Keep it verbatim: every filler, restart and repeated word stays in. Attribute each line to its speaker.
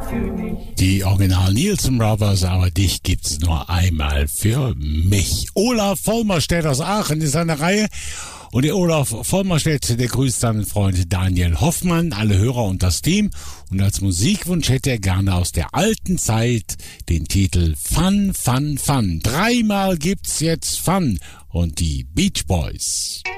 Speaker 1: Die Original Nielsen Brothers, aber dich gibt's nur einmal für mich. Olaf Vollmerstedt aus Aachen ist an der Reihe. Und der Olaf Vollmerstedt, der grüßt seinen Freund Daniel Hoffmann, alle Hörer und das Team. Und als Musikwunsch hätte er gerne aus der alten Zeit den Titel Fun, Fun, Fun. Dreimal gibt's jetzt Fun und die Beach Boys.